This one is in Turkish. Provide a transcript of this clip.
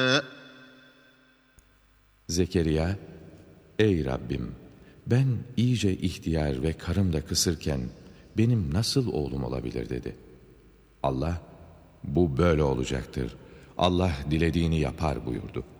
Zekeriya, ey Rabbim, ben iyice ihtiyar ve karım da kısırken benim nasıl oğlum olabilir dedi. Allah, bu böyle olacaktır. Allah dilediğini yapar buyurdu.